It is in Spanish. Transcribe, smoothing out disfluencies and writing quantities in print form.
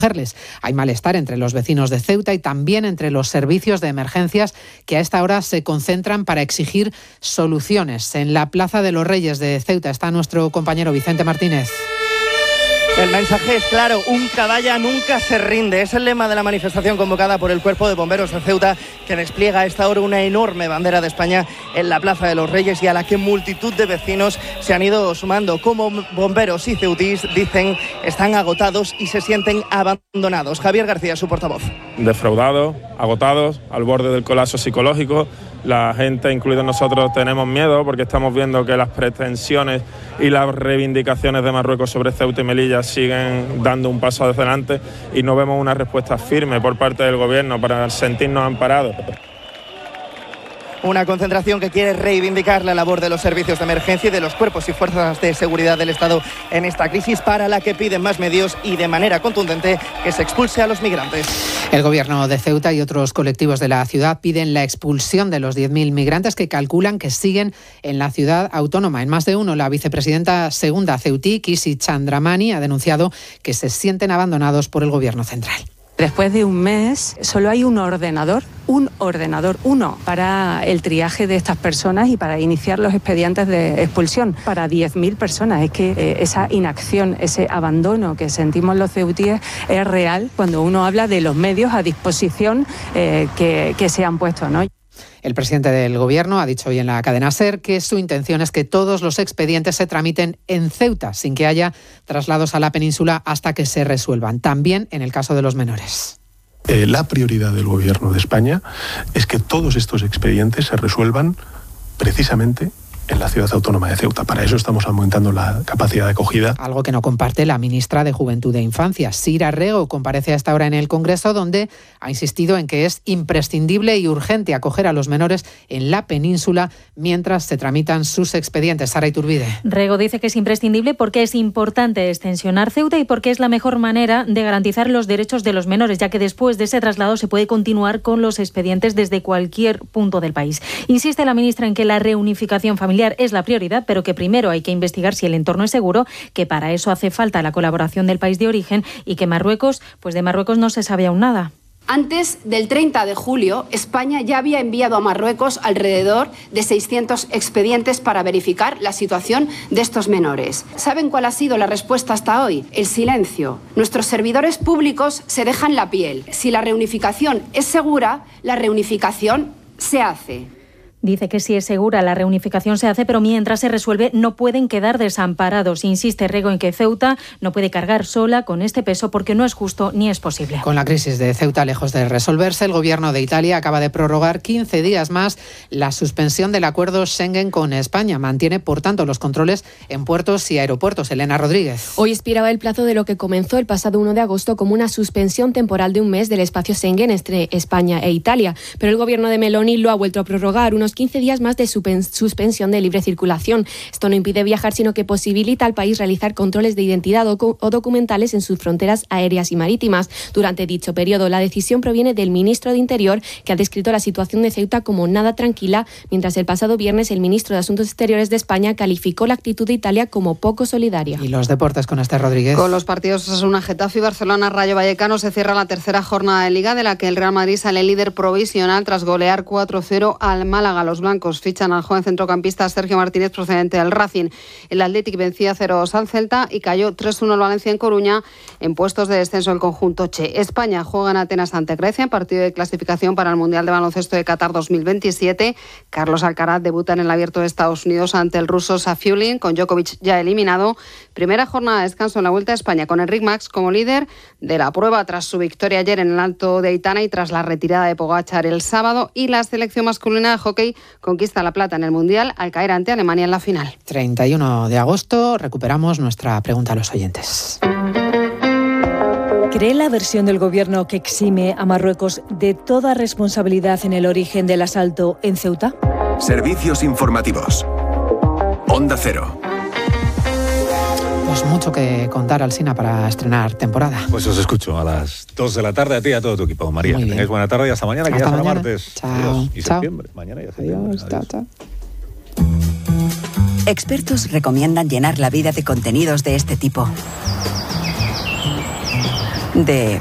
Hay malestar entre los vecinos de Ceuta y también entre los servicios de emergencias que a esta hora se concentran para exigir soluciones. En la Plaza de los Reyes de Ceuta está nuestro compañero Vicente Martínez. El mensaje es claro, un caballa nunca se rinde. Es el lema de la manifestación convocada por el Cuerpo de Bomberos de Ceuta, que despliega a esta hora una enorme bandera de España en la Plaza de los Reyes y a la que multitud de vecinos se han ido sumando. Como bomberos y ceutís dicen, están agotados y se sienten abandonados. Javier García, su portavoz. Defraudados, agotados, al borde del colapso psicológico. La gente, incluidos nosotros, tenemos miedo porque estamos viendo que las pretensiones y las reivindicaciones de Marruecos sobre Ceuta y Melilla siguen dando un paso hacia adelante y no vemos una respuesta firme por parte del gobierno para sentirnos amparados. Una concentración que quiere reivindicar la labor de los servicios de emergencia y de los cuerpos y fuerzas de seguridad del Estado en esta crisis, para la que piden más medios y de manera contundente que se expulse a los migrantes. El gobierno de Ceuta y otros colectivos de la ciudad piden la expulsión de los 10.000 migrantes que calculan que siguen en la ciudad autónoma. En más de uno, la vicepresidenta segunda ceutí, Kisi Chandramani, ha denunciado que se sienten abandonados por el gobierno central. Después de un mes, solo hay uno para el triaje de estas personas y para iniciar los expedientes de expulsión para 10.000 personas. Es que esa inacción, ese abandono que sentimos los ceutíes es real cuando uno habla de los medios a disposición que se han puesto, ¿no? El presidente del Gobierno ha dicho hoy en la cadena SER que su intención es que todos los expedientes se tramiten en Ceuta, sin que haya traslados a la península hasta que se resuelvan, también en el caso de los menores. La prioridad del Gobierno de España es que todos estos expedientes se resuelvan precisamente en la ciudad autónoma de Ceuta. Para eso estamos aumentando la capacidad de acogida. Algo que no comparte la ministra de Juventud e Infancia. Sira Rego comparece a esta hora en el Congreso, donde ha insistido en que es imprescindible y urgente acoger a los menores en la península mientras se tramitan sus expedientes. Sara Iturbide. Rego dice que es imprescindible porque es importante extensionar Ceuta y porque es la mejor manera de garantizar los derechos de los menores, ya que después de ese traslado se puede continuar con los expedientes desde cualquier punto del país. Insiste la ministra en que la reunificación familiar es la prioridad, pero que primero hay que investigar si el entorno es seguro, que para eso hace falta la colaboración del país de origen y que de Marruecos no se sabe aún nada. Antes del 30 de julio, España ya había enviado a Marruecos alrededor de 600 expedientes para verificar la situación de estos menores. ¿Saben cuál ha sido la respuesta hasta hoy? El silencio. Nuestros servidores públicos se dejan la piel. Si la reunificación es segura, la reunificación se hace. Dice que si es segura la reunificación se hace, pero mientras se resuelve no pueden quedar desamparados. Insiste Rego en que Ceuta no puede cargar sola con este peso porque no es justo ni es posible. Con la crisis de Ceuta lejos de resolverse, el gobierno de Italia acaba de prorrogar 15 días más la suspensión del acuerdo Schengen con España. Mantiene, por tanto, los controles en puertos y aeropuertos. Elena Rodríguez. Hoy expiraba el plazo de lo que comenzó el pasado 1 de agosto como una suspensión temporal de un mes del espacio Schengen entre España e Italia. Pero el gobierno de Meloni lo ha vuelto a prorrogar unos 15 días más de suspensión de libre circulación. Esto no impide viajar, sino que posibilita al país realizar controles de identidad o documentales en sus fronteras aéreas y marítimas. Durante dicho periodo, la decisión proviene del ministro de Interior, que ha descrito la situación de Ceuta como nada tranquila, mientras el pasado viernes el ministro de Asuntos Exteriores de España calificó la actitud de Italia como poco solidaria. Y los deportes con Esther Rodríguez. Con los partidos Osasuna, Getafe y Barcelona, Rayo Vallecano se cierra la tercera jornada de Liga, de la que el Real Madrid sale líder provisional tras golear 4-0 al Málaga. Los blancos fichan al joven centrocampista Sergio Martínez, procedente del Racing. El Athletic vencía 0-2 al Celta y cayó 3-1 al Valencia en Coruña. En puestos de descenso el conjunto Che. España juega en Atenas ante Grecia en partido de clasificación para el Mundial de Baloncesto de Qatar 2027. Carlos Alcaraz debuta en el Abierto de Estados Unidos ante el ruso Safiullin, con Djokovic ya eliminado. Primera jornada de descanso en la Vuelta a España, con Enric Mas como líder de la prueba tras su victoria ayer en el Alto de Aitana y tras la retirada de Pogačar el sábado. Y la selección masculina de hockey conquista la plata en el Mundial al caer ante Alemania en la final. 31 de agosto recuperamos nuestra pregunta a los oyentes. ¿Cree la versión del Gobierno que exime a Marruecos de toda responsabilidad en el origen del asalto en Ceuta? Servicios informativos. Onda Cero. Pues mucho que contar, Alsina, para estrenar temporada. Pues os escucho a las 2 de la tarde, a ti y a todo tu equipo, María. Que tengáis buena tarde y hasta mañana, que hasta ya será martes. Chao. Adiós. Y chao. septiembre. Mañana ya septiembre. Adiós. Chao. Expertos recomiendan llenar la vida de contenidos de este tipo. de